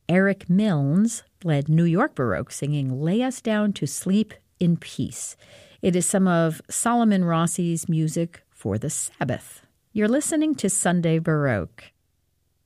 Eric Milnes led New York Baroque singing Lay Us Down to Sleep in Peace. It is some of Solomon Rossi's music for the Sabbath. You're listening to Sunday Baroque.